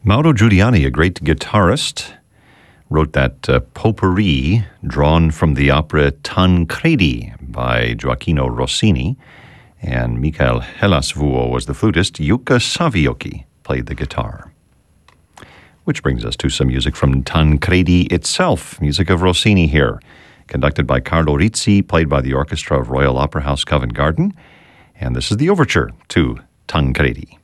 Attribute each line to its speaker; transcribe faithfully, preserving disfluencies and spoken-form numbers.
Speaker 1: Mauro Giuliani, a great guitarist, wrote that uh, potpourri drawn from the opera Tancredi by Gioacchino Rossini, and Mikael Hellasvuo was the flutist. Jukka Savioki played the guitar. Which brings us to some music from Tancredi itself, music of Rossini here, conducted by Carlo Rizzi, played by the orchestra of Royal Opera House Covent Garden, and this is the overture to Tancredi.